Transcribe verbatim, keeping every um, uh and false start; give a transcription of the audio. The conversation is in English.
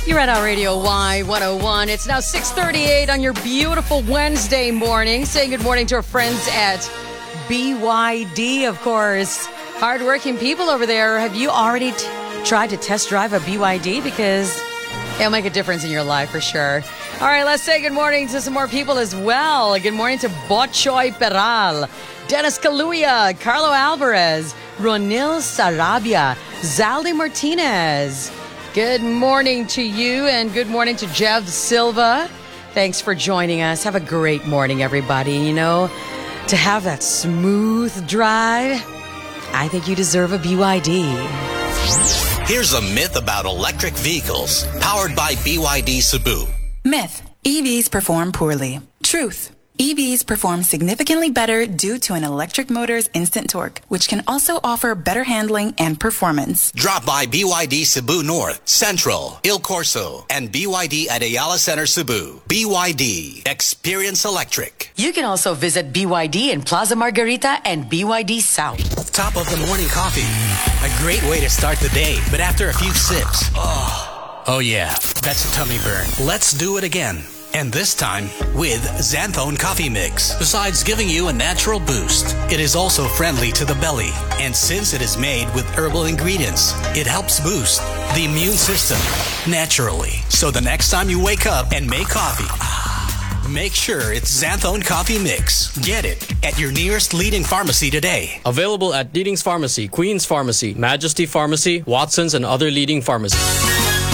You're at our Radio Y one oh one. It's now six thirty-eight on your beautiful Wednesday morning. Saying good morning to our friends at B Y D, of course. Hardworking people over there. Have you already t- tried to test drive a B Y D? Because it'll make a difference in your life for sure. All right, let's say good morning to some more people as well. Good morning to Botchoy Peral, Dennis Kaluya, Carlo Alvarez, Ronil Sarabia, Zaldi Martinez. Good morning to you, and good morning to Jev Silva. Thanks for joining us. Have a great morning, everybody. You know, to have that smooth drive, I think you deserve a B Y D. Here's a myth about electric vehicles, powered by B Y D Cebu. Myth: E Vs perform poorly. Truth: E Vs perform significantly better due to an electric motor's instant torque, which can also offer better handling and performance. Drop by B Y D Cebu North, Central, Il Corso, and B Y D at Ayala Center Cebu. B Y D. Experience electric. You can also visit B Y D in Plaza Margarita and B Y D South. Top of the morning coffee. A great way to start the day, but after a few sips, oh, oh yeah, that's a tummy burn. Let's do it again. And this time with Xanthone Coffee Mix. Besides giving you a natural boost, it is also friendly to the belly. And since it is made with herbal ingredients, it helps boost the immune system naturally. So the next time you wake up and make coffee, make sure it's Xanthone Coffee Mix. Get it at your nearest leading pharmacy today. Available at Leading's Pharmacy, Queen's Pharmacy, Majesty Pharmacy, Watson's, and other leading pharmacies.